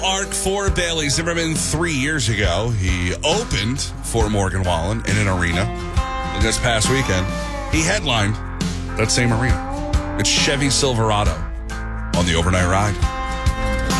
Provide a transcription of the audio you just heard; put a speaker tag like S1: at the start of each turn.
S1: Arc for Bailey Zimmerman 3 years ago. He opened for Morgan Wallen in an arena. And this past weekend, he headlined that same arena. It's Chevy Silverado on the overnight ride.